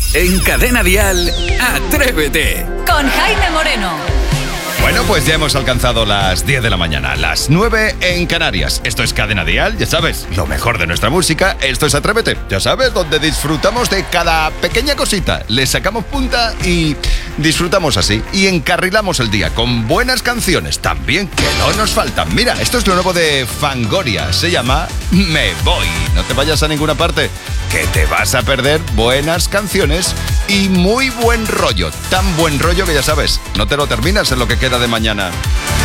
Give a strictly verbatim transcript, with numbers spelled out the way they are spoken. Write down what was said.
En Cadena Dial, Atrévete. Con Jaime Moreno. Bueno, pues ya hemos alcanzado las diez de la mañana, las nueve en Canarias. Esto es Cadena Dial, ya sabes, lo mejor de nuestra música. Esto es Atrévete, ya sabes, donde disfrutamos de cada pequeña cosita. Le sacamos punta y disfrutamos así. Y encarrilamos el día con buenas canciones también, que no nos faltan. Mira, esto es lo nuevo de Fangoria, se llama Me Voy. No te vayas a ninguna parte, que te vas a perder buenas canciones y muy buen rollo. Tan buen rollo que ya sabes, no te lo terminas en lo que queda de mañana.